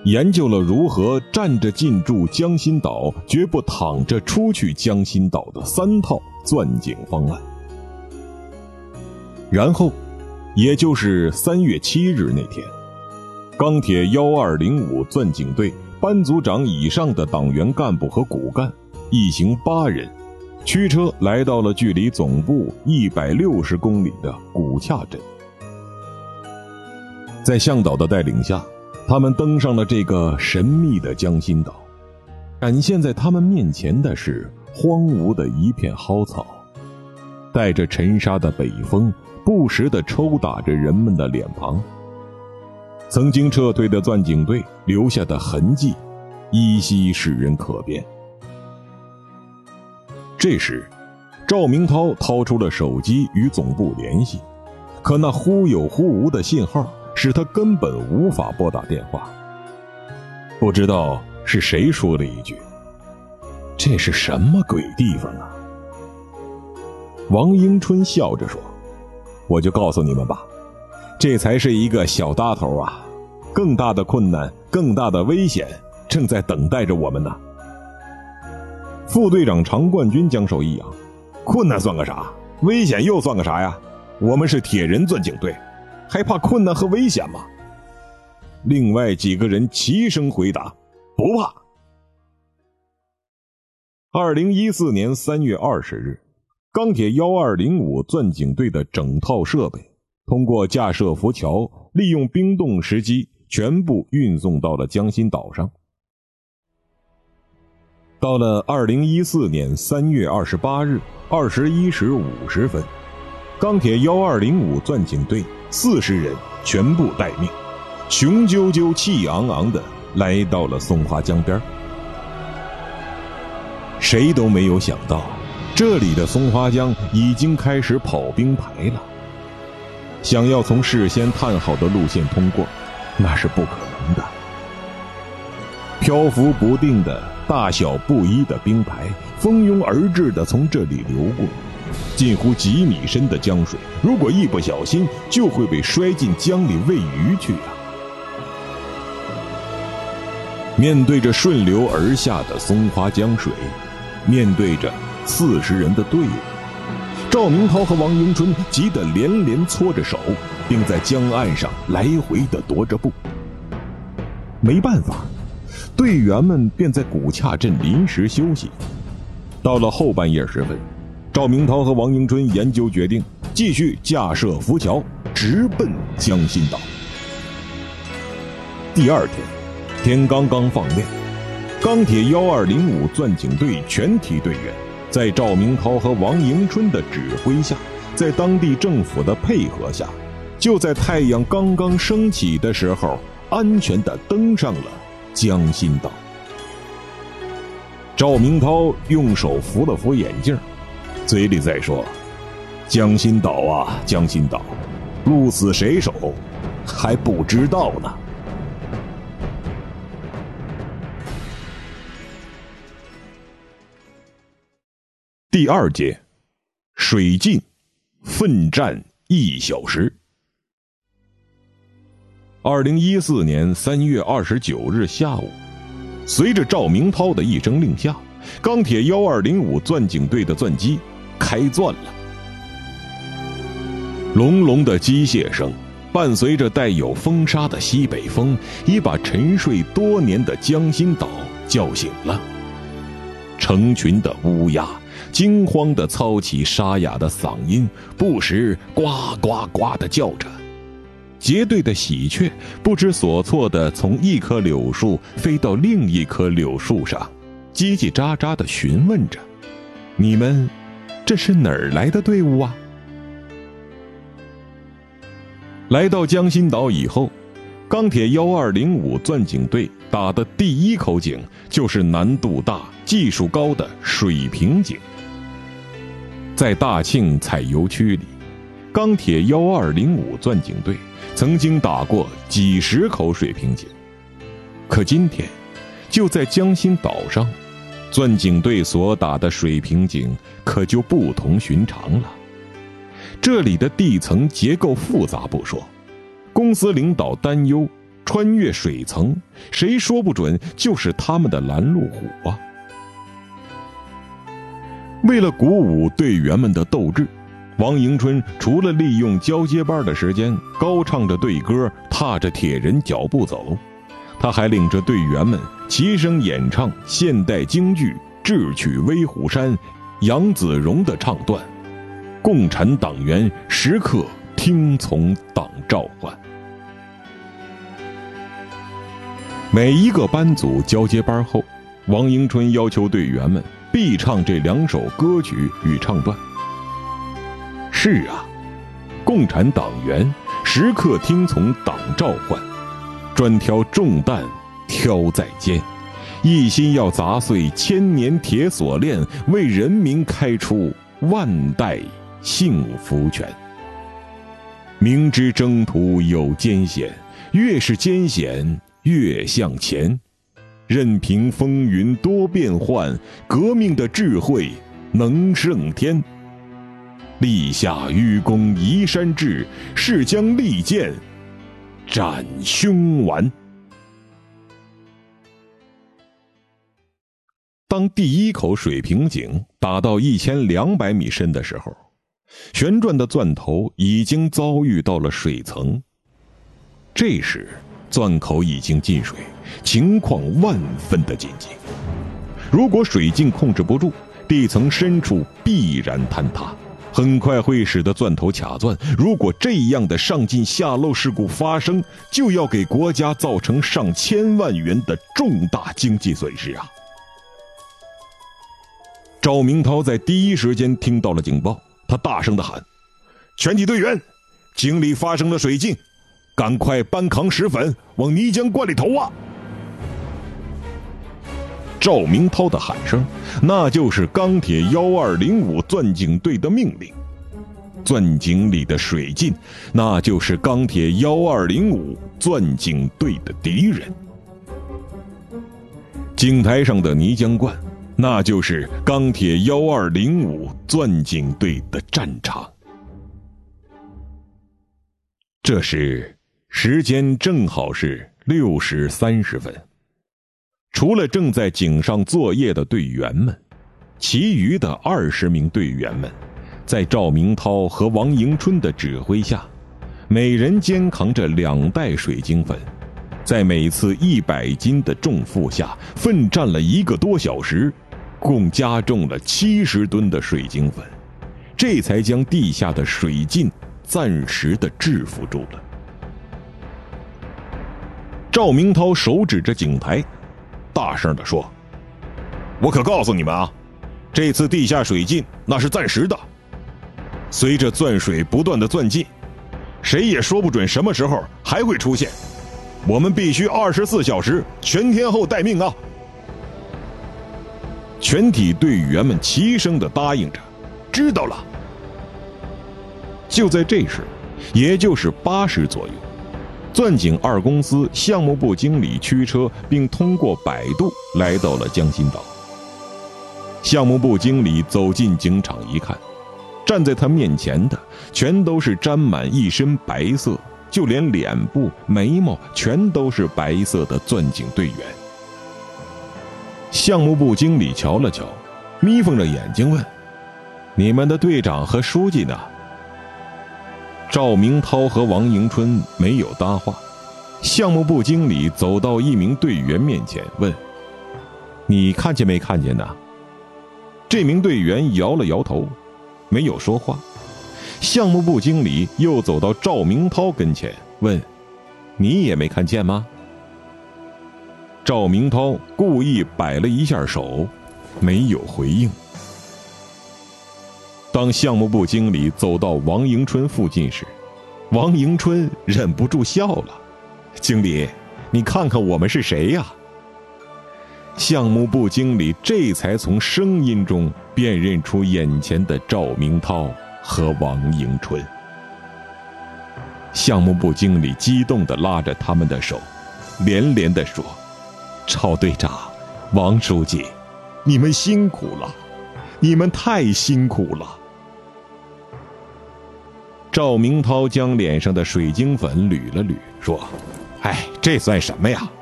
研究了如何站着进驻江心岛，绝不躺着出去江心岛的3套钻井方案。然后也就是3月7日那天，钢铁1205钻井队班组长以上的党员干部和骨干一行8人驱车来到了距离总部160公里的古洽镇。在向导的带领下，他们登上了这个神秘的江心岛。展现在他们面前的是荒芜的一片蒿草，带着尘沙的北风不时地抽打着人们的脸庞。曾经撤退的钻井队留下的痕迹依稀使人可辨。这时赵明涛掏出了手机与总部联系，可那忽有忽无的信号使他根本无法拨打电话。不知道是谁说了一句：“这是什么鬼地方啊？”王迎春笑着说：“我就告诉你们吧，这才是一个小搭头啊，更大的困难，更大的危险正在等待着我们呢。”副队长常冠军将手一扬：“困难算个啥？危险又算个啥呀？我们是铁人钻井队，还怕困难和危险吗？”另外几个人齐声回答：“不怕。”2014年3月20日，钢铁1205钻井队的整套设备通过架设浮桥，利用冰冻时机全部运送到了江心岛上。到了2014年3月28日21时50分，钢铁1205钻井队40人全部待命，雄赳赳气昂昂地来到了松花江边。谁都没有想到，这里的松花江已经开始跑冰排了。想要从事先探好的路线通过，那是不可能的。漂浮不定的大小不一的冰排蜂拥而至地从这里流过，近乎几米深的江水，如果一不小心就会被摔进江里喂鱼去啊！面对着顺流而下的松花江水，面对着40人的队伍，赵明涛和王迎春急得连连搓着手，并在江岸上来回地踱着步。没办法，队员们便在古洽镇临时休息。到了后半夜时分，赵明涛和王迎春研究决定，继续架设浮桥，直奔江心岛。第二天，天刚刚放亮，钢铁1205钻井队全体队员在赵明涛和王迎春的指挥下，在当地政府的配合下，就在太阳刚刚升起的时候，安全地登上了江心岛。赵明涛用手扶了扶眼镜，嘴里在说：“江心岛啊，江心岛，鹿死谁手还不知道呢。”第二节，水进，奋战1小时。2014年3月29日下午，随着赵明涛的一声令下，钢铁1205钻井队的钻机开钻了。隆隆的机械声伴随着带有风沙的西北风，已把沉睡多年的江心岛叫醒了。成群的乌鸦惊慌地操起沙哑的嗓音，不时呱呱呱地叫着。结队的喜鹊不知所措地从一棵柳树飞到另一棵柳树上，叽叽喳喳地询问着：“你们这是哪儿来的队伍啊？”来到江心岛以后，钢铁1205钻井队打的第一口井就是难度大、技术高的水平井。在大庆采油区里，钢铁1205钻井队曾经打过几十口水平井，可今天就在江心岛上，钻井队所打的水平井可就不同寻常了。这里的地层结构复杂不说，公司领导担忧穿越水层，谁说不准就是他们的拦路虎啊！为了鼓舞队员们的斗志，王迎春除了利用交接班的时间高唱着队歌，踏着铁人脚步走，他还领着队员们齐声演唱现代京剧《智取威虎山》杨子荣的唱段：共产党员时刻听从党召唤。每一个班组交接班后，王迎春要求队员们必唱这2首歌曲与唱段。是啊，共产党员时刻听从党召唤，专挑重担挑在肩，一心要砸碎千年铁锁链，为人民开出万代幸福泉。明知征途有艰险，越是艰险越向前，任凭风云多变幻，革命的智慧能胜天。立下愚公移山志，是将利剑斩凶顽。当第1口水瓶井打到1200米深的时候，旋转的钻头已经遭遇到了水层。这时钻口已经进水，情况万分的紧急。如果水镜控制不住，地层深处必然坍塌，很快会使得钻头卡钻。如果这样的上进下漏事故发生，就要给国家造成上千万元的重大经济损失啊！赵明涛在第一时间听到了警报，他大声地喊：全体队员，井里发生了水浸，赶快搬扛石粉往泥浆罐里投啊！赵明涛的喊声，那就是钢铁1205钻井队的命令。钻井里的水浸，那就是钢铁1205钻井队的敌人。井台上的泥浆罐，那就是钢铁1205钻井队的战场。这时时间正好是6时30分。除了正在井上作业的队员们，其余的20名队员们在赵明涛和王迎春的指挥下，每人肩扛着2袋水晶粉，在每次100斤的重负下奋战了1个多小时，共加重了70吨的水晶粉，这才将地下的水浸暂时的制服住了。赵明涛手指着井台，大声地说：我可告诉你们啊，这次地下水浸那是暂时的，随着钻水不断的钻进，谁也说不准什么时候还会出现，我们必须24小时全天候待命啊！全体队员们齐声地答应着，知道了。就在这时，也就是8时左右，钻井2公司项目部经理驱车并通过摆渡来到了江心岛。项目部经理走进井场一看，站在他面前的全都是沾满一身白色，就连脸部眉毛全都是白色的钻井队员。项目部经理瞧了瞧，眯缝着眼睛问：你们的队长和书记呢？赵明涛和王迎春没有搭话。项目部经理走到一名队员面前问：你看见没看见呢？这名队员摇了摇头，没有说话。项目部经理又走到赵明涛跟前问：你也没看见吗？赵明涛故意摆了一下手，没有回应。当项目部经理走到王迎春附近时，王迎春忍不住笑了：经理，你看看我们是谁呀？项目部经理这才从声音中辨认出眼前的赵明涛和王迎春。项目部经理激动地拉着他们的手，连连地说：赵队长，王书记，你们辛苦了，你们太辛苦了。赵明涛将脸上的水晶粉捋了捋，说： 哎，这算什么呀？